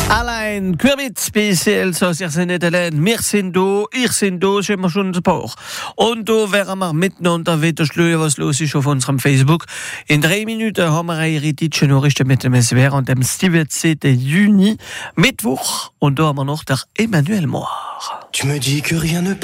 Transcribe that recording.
Allein Kürbit speziell so ihr sind nicht allein. Wir sind da, ich sind da, sind wir schon ein paar. Und da wären wir miteinander wieder schlögen, was los ist auf unserem Facebook. In 3 Minuten haben wir eine deutsche Nachrichten mit dem SWR und dem 17. Juni, Mittwoch. Und da haben wir noch der Emmanuel Moir. Tu me dis que rien ne